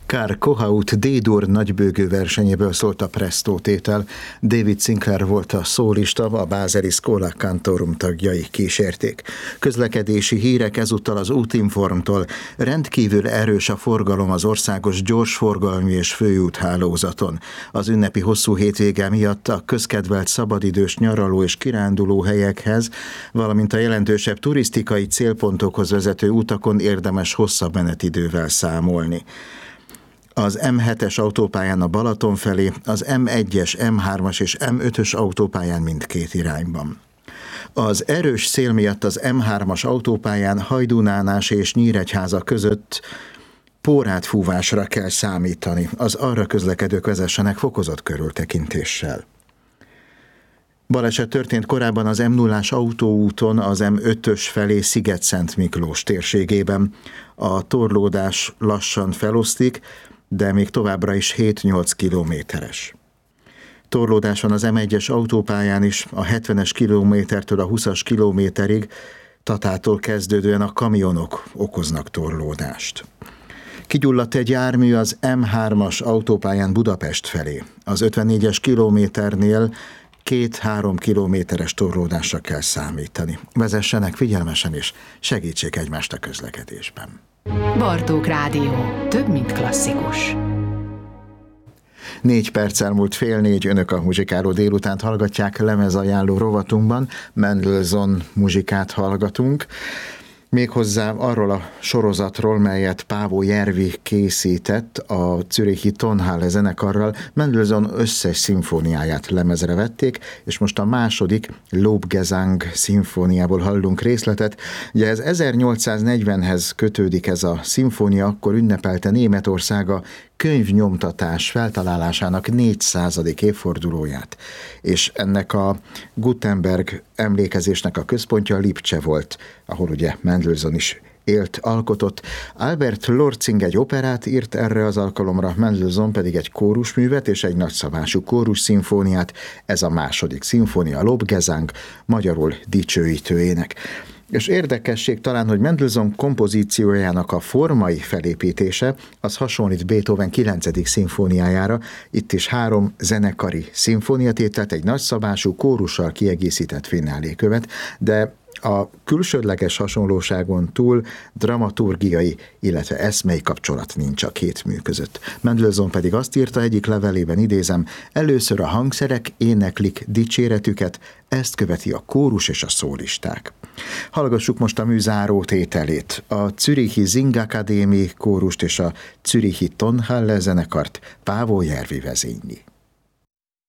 Kár Kohaut D-dur nagybőgő versenyéből szólt a Presto tétel. David Sinclair volt a szólista, a Baseli Schola Cantorum tagjai kísérték. Közlekedési hírek ezúttal az Útinformtól. Rendkívül erős a forgalom az országos gyorsforgalmi és főúthálózaton. Az ünnepi hosszú hétvége miatt a közkedvelt szabadidős nyaraló és kiránduló helyekhez, valamint a jelentősebb turisztikai célpontokhoz vezető utakon érdemes hosszabb menetidővel számolni. Az M7-es autópályán a Balaton felé, az M1-es, M3-as és M5-ös autópályán mindkét irányban. Az erős szél miatt az M3-as autópályán Hajdúnánás és Nyíregyháza között pórátfúvásra kell számítani. Az arra közlekedők vezessenek fokozott körültekintéssel. Baleset történt korábban az M0-ás autóúton az M5-ös felé Sziget-Szent Miklós térségében. A torlódás lassan felosztik, de még továbbra is 7-8 kilométeres. Torlódás van az M1-es autópályán is, a 70-es kilométertől a 20-as kilométerig, Tatától kezdődően a kamionok okoznak torlódást. Kigyulladt egy jármű az M3-as autópályán Budapest felé. Az 54-es kilométernél 2-3 kilométeres torlódásra kell számítani. Vezessenek figyelmesen és segítsék egymást a közlekedésben. Bartók Rádió. Több, mint klasszikus. 4 perc elmúlt 3:30, önök a muzsikáló délutánt hallgatják, lemezajánló rovatunkban Mendelssohn muzsikát hallgatunk. Méghozzá arról a sorozatról, melyet Paavo Järvi készített a zürichi Tonhalle zenekarral. Mendelssohn összes szimfóniáját lemezre vették, és most a második Lobgesang szimfóniából hallunk részletet. Ugye ez 1840-hez kötődik ez a szimfónia, akkor ünnepelte Németország a könyvnyomtatás feltalálásának 400. évfordulóját, és ennek a Gutenberg emlékezésnek a központja Lipcse volt, ahol ugye Mendelssohn is élt, alkotott. Albert Lortzing egy operát írt erre az alkalomra, Mendelssohn pedig egy kórusművet és egy nagyszabású kórus szimfóniát, ez a második szimfónia, Lobgesang, magyarul dicsőítő ének. És érdekesség talán, hogy Mendelssohn kompozíciójának a formai felépítése az hasonlít Beethoven 9. szimfóniájára. Itt is 3 zenekari szimfóniatételt, egy nagyszabású kórussal kiegészített finálé követ, de a külsődleges hasonlóságon túl dramaturgiai, illetve eszmei kapcsolat nincs a két mű között. Mendelssohn pedig azt írta egyik levelében, idézem, először a hangszerek éneklik dicséretüket, ezt követi a kórus és a szólisták. Hallgassuk most a mű záró tételét. A Zürichi Singakadémie kórust és a Zürichi Tonhalle zenekart Paavo Järvi vezényli.